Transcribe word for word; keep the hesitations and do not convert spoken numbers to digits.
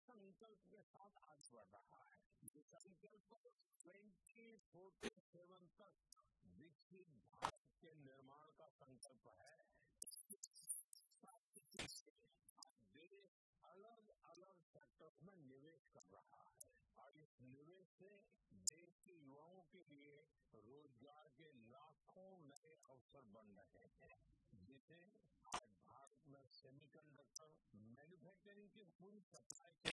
संकल्प के साथ आगे बढ़ रहा है। ये संकल्प ट्वेंटी फोर्टी सेवन तक विकसित भारत के निर्माण का संकल्प है। देश अलग अलग सेक्टर में निवेश कर रहा है और इस निवेश से देश के युवाओं के लिए रोजगार के लाखों नए अवसर बन रहे हैं, जिसे आज भारत में सेमीकंडक्टर मैन्युफैक्चरिंग की पूरी सप्लाई